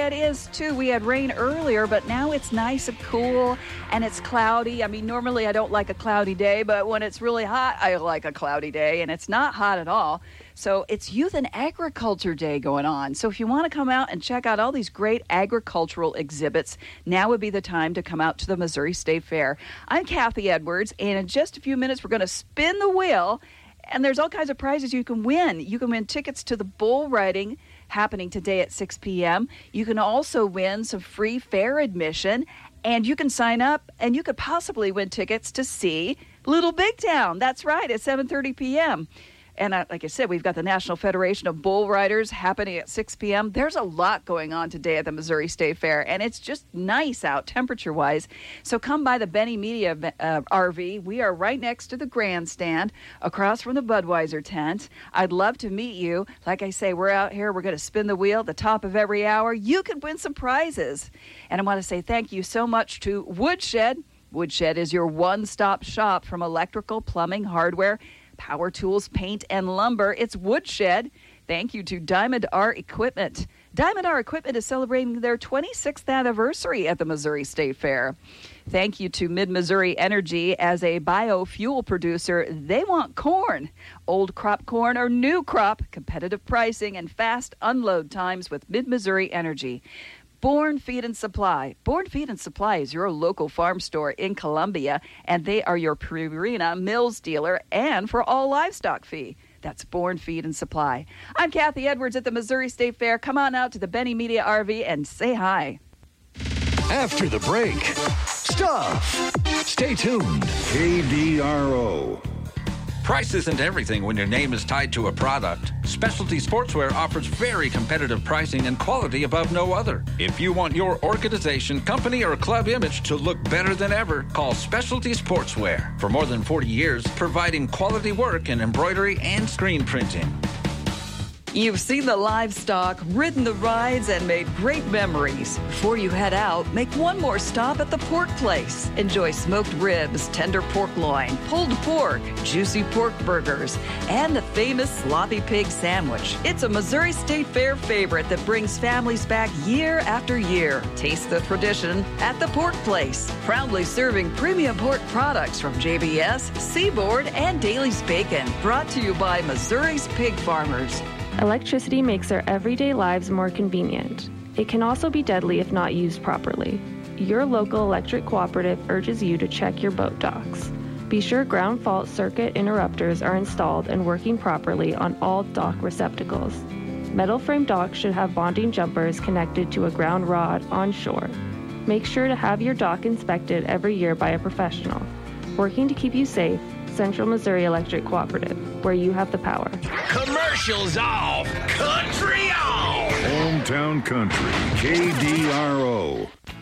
it is, too. We had rain earlier, but now it's nice and cool, and it's cloudy. I mean, normally I don't like a cloudy day, but when it's really hot, I like a cloudy day, and it's not hot at all. So it's Youth and Agriculture Day going on. So if you want to come out and check out all these great agricultural exhibits, now would be the time to come out to the Missouri State Fair. I'm Kathy Edwards, and in just a few minutes, we're going to spin the wheel, and there's all kinds of prizes you can win. You can win tickets to the bull riding happening today at 6 p.m. You can also win some free fair admission, and you can sign up, and you could possibly win tickets to see Little Big Town. That's right, at 7:30 p.m. And like I said, we've got the National Federation of Bull Riders happening at 6 p.m. There's a lot going on today at the Missouri State Fair, and it's just nice out temperature-wise. So come by the Benny Media RV. We are right next to the grandstand, across from the Budweiser tent. I'd love to meet you. Like I say, we're out here. We're going to spin the wheel at the top of every hour. You can win some prizes. And I want to say thank you so much to Woodshed. Woodshed is your one-stop shop from electrical, plumbing, hardware, power tools, paint, and lumber. It's Woodshed. Thank you to Diamond R Equipment. Diamond R Equipment is celebrating their 26th anniversary at the Missouri State Fair. Thank you to Mid-Missouri Energy. As a biofuel producer, they want corn. Old crop corn or new crop, competitive pricing, and fast unload times with Mid-Missouri Energy. Born Feed and Supply. Born Feed and Supply is your local farm store in Columbia, and they are your Purina Mills dealer and for all livestock feed. That's Born Feed and Supply. I'm Kathy Edwards at the Missouri State Fair. Come on out to the Benny Media RV and say hi. After the break, stuff. Stay tuned. KDRO. Price isn't everything when your name is tied to a product. Specialty Sportswear offers very competitive pricing and quality above no other. If you want your organization, company, or club image to look better than ever, call Specialty Sportswear. For more than 40 years, providing quality work in embroidery and screen printing. You've seen the livestock, ridden the rides, and made great memories. Before you head out, make one more stop at the Pork Place. Enjoy smoked ribs, tender pork loin, pulled pork, juicy pork burgers, and the famous sloppy pig sandwich. It's a Missouri State Fair favorite that brings families back year after year. Taste the tradition at the Pork Place. Proudly serving premium pork products from JBS, Seaboard, and Daly's Bacon. Brought to you by Missouri's pig farmers. Electricity makes our everyday lives more convenient. It can also be deadly if not used properly. Your local electric cooperative urges you to check your boat docks. Be sure ground fault circuit interrupters are installed and working properly on all dock receptacles. Metal frame docks should have bonding jumpers connected to a ground rod on shore. Make sure to have your dock inspected every year by a professional. Working to keep you safe, Central Missouri Electric Cooperative, where you have the power. Commercials off, country on. Hometown Country, KDRO.